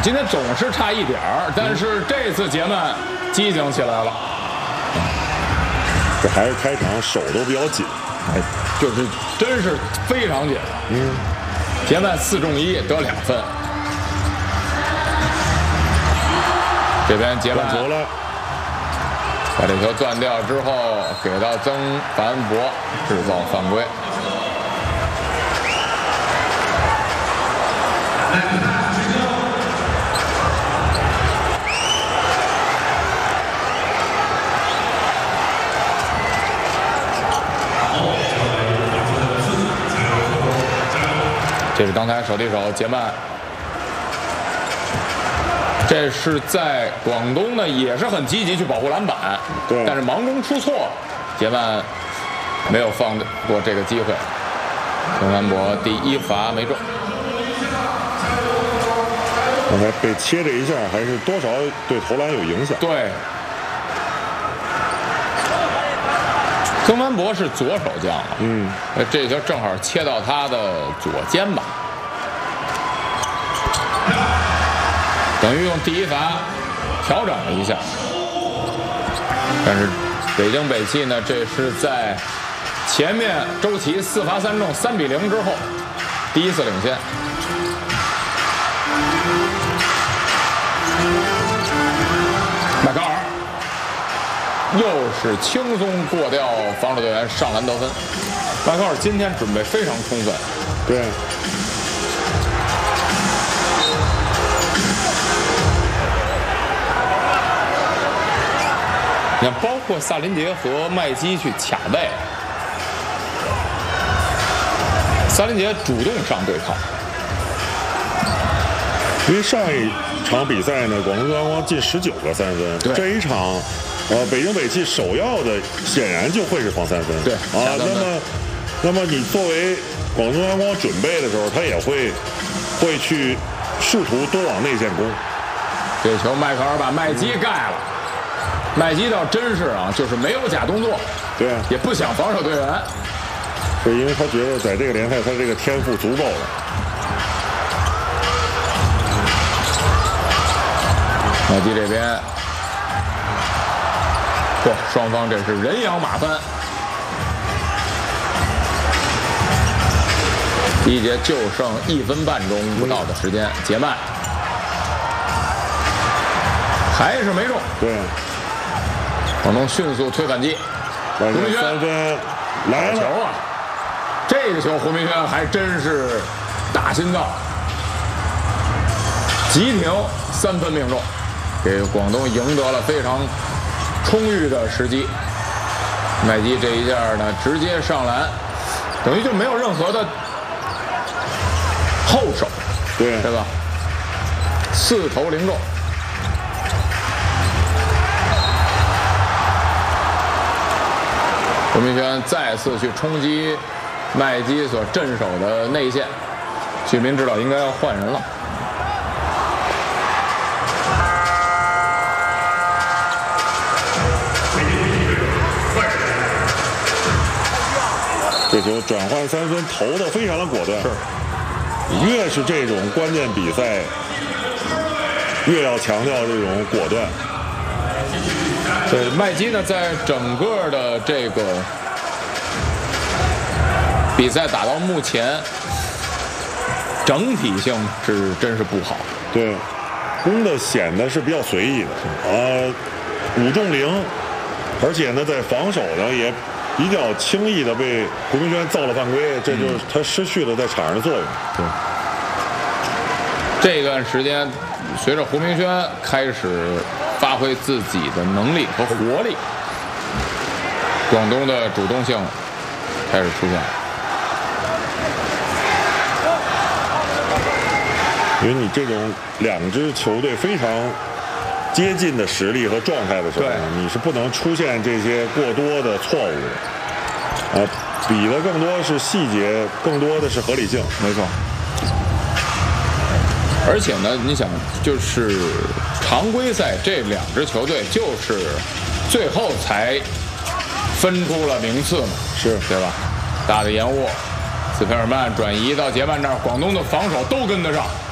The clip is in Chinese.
今天总是差一点儿，但是这次结曼机警起来了。 这还是开场手都比较紧， 哎，就是真是非常紧。结曼4中1得2分。这边结曼球了， 把这球断掉之后，给到曾凡博制造犯规。这是刚才手递手结曼。这是在广东呢，也是很积极去保护篮板， 对， 但是忙中出错，结曼没有放过这个机会。曾凡博第1罚没中， 刚才被切这一下，还是多少对投篮有影响。 对，曾凡博是左手将啊，这球正好切到他的左肩膀。等于用第1罚调整了一下，但是北京北汽呢，这是在前面周琦4罚3中3比0之后，第1次领先。麦考尔又是轻松过掉防守队员，上篮得分。麦考尔今天准备非常充分， 对。 你看，包括萨林杰和麦基去卡位，萨林杰主动上对抗。 因为上一场比赛呢，广东阳光进19个3分， 对这一场，北京北汽首要的显然就会是防3分， 对啊，那么你作为广东阳光准备的时候，他也会去试图多往内线攻。 这球迈克尔把麦基盖了。麦基倒真是啊，就是没有假动作， 对， 也不想防守队员， 是因为他觉得在这个联赛他这个天赋足够了。 麦基这边，双方这是人仰马翻。第一节就剩1分半钟不到的时间，结曼还是没中， 对。 广东迅速推反击， 胡明轩3分来了球啊！这个球胡明轩还真是大心脏，急停3分命中，给广东赢得了非常充裕的时机。麦基这一下呢，直接上篮，等于就没有任何的后手， 对吧？4投0中。胡明轩再次去冲击麦基所镇守的内线，许民知道应该要换人了。 这球转换3分投的非常的果断， 是， 越是这种关键比赛，越要强调这种果断。 对，麦基呢，在整个的这个比赛打到目前，整体性是真是不好。 对，攻的显得是比较随意的，5中0，而且呢，在防守呢也比较轻易的被胡明轩造了犯规，这就是他失去了在场上的作用。 对，这段时间随着胡明轩开始发挥自己的能力和活力，广东的主动性开始出现了。 因为你这种2支球队非常接近的实力和状态的时候，你是不能出现这些过多的错误的。比的更多是细节，更多的是合理性。 没错。而且呢，你想，就是常规赛这2支球队就是最后才分出了名次嘛， 是对吧？大的延误，斯佩尔曼转移到杰曼这儿，广东的防守都跟得上。